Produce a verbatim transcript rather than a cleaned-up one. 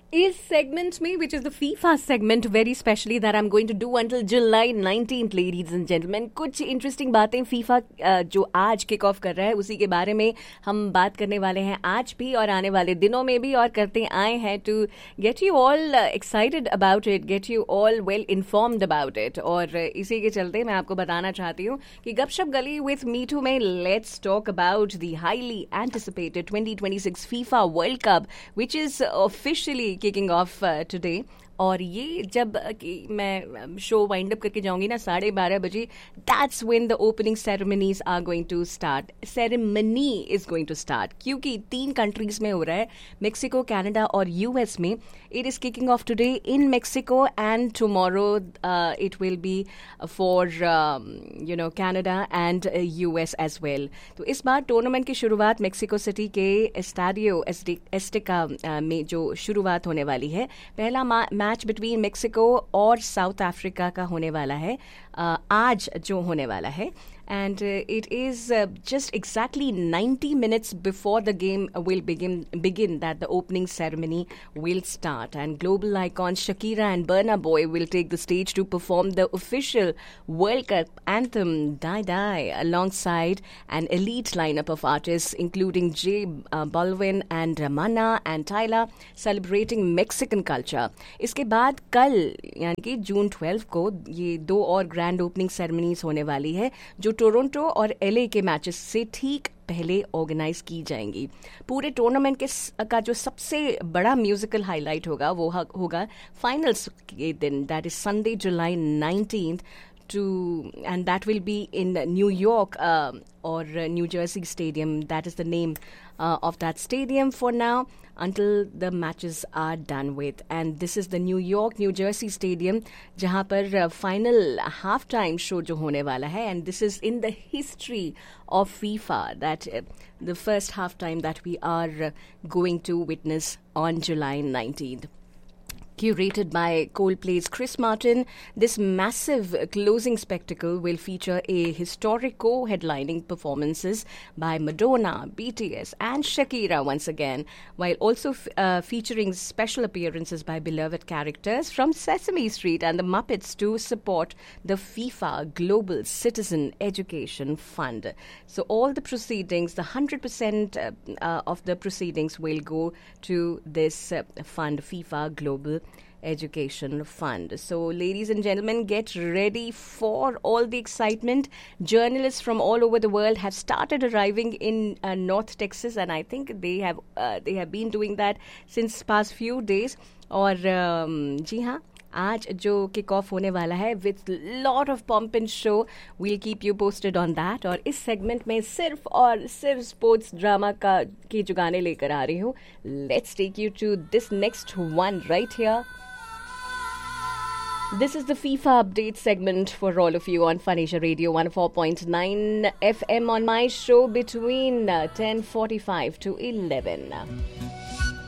इस सेगमेंट में, which is the FIFA segment very specially that I'm going to do until July nineteenth, ladies and gentlemen, कुछ interesting बातें FIFA जो आज kick off कर रहा है उसी के बारे में हम बात करने वाले हैं आज भी और आने वाले दिनों में भी, और करते आए हैं to get you all excited about it, get you all well informed about it. और इसी के चलते मैं आपको बताना चाहती हूँ कि गपशप गली विथ मीटू में let's talk about the highly anticipated twenty twenty-six FIFA World Cup, which is officially kicking off uh, today. और ये जब मैं शो वाइंड अप करके जाऊंगी ना साढ़े बारह बजे, that's when the opening ceremonies are going to start. Ceremony is going to start क्योंकि तीन कंट्रीज में हो रहा है, मेक्सिको, कनाडा और यूएस में। It is kicking off today in Mexico and tomorrow it will be for you know Canada and US as well. तो इस बार टूर्नामेंट की शुरुआत मेक्सिको सिटी के एस्टाडियो एस्टिका में जो शुरुआत होने वाली है। पहला मैच बिटवीन मेक्सिको और साउथ अफ्रीका का होने वाला है uh, आज जो होने वाला है, and uh, it is uh, just exactly ninety minutes before the game will begin begin that the opening ceremony will start, and global icons Shakira and Burna Boy will take the stage to perform the official World Cup anthem Die Die alongside an elite lineup of artists including J uh, Balvin and uh, Mana and Tyla, celebrating Mexican culture. इसके बाद कल यानी कि जून twelve को ये दो और grand opening ceremonies होने वाली है जो टोरंटो और एलए के मैचेस से ठीक पहले ऑर्गेनाइज की जाएंगी। पूरे टूर्नामेंट के का जो सबसे बड़ा म्यूजिकल हाईलाइट होगा वो होगा फाइनल्स के दिन, that is Sunday July nineteenth to and that will be in New York uh, or uh, New Jersey Stadium. That is the name uh, of that stadium for now until the matches are done with, and this is the New York New Jersey Stadium जहाँ पर uh, final half time show जो होने वाला है, and this is in the history of FIFA that uh, the first half time that we are uh, going to witness on July nineteenth. Curated by Coldplay's Chris Martin, this massive closing spectacle will feature a historic co-headlining performances by Madonna, B T S and Shakira once again, while also f- uh, featuring special appearances by beloved characters from Sesame Street and the Muppets to support the FIFA Global Citizen Education Fund. So all the proceedings, the one hundred percent uh, uh, of the proceedings will go to this uh, fund, FIFA Global Education Fund. So ladies and gentlemen, get ready for all the excitement. Journalists from all over the world have started arriving in uh, North Texas, and I think they have uh, they have been doing that since past few days. और um, जी हाँ, आज जो kick off होने वाला है with lot of pump and show, we'll keep you posted on that. और इस segment में सिर्फ और सिर्फ स्पोर्ट्स ड्रामा का की जो गाने लेकर आ रही हूँ। Let's take you to this next one right here. This is the FIFA update segment for all of you on Phanisha Radio one oh four point nine F M on my show between uh, ten forty-five to eleven.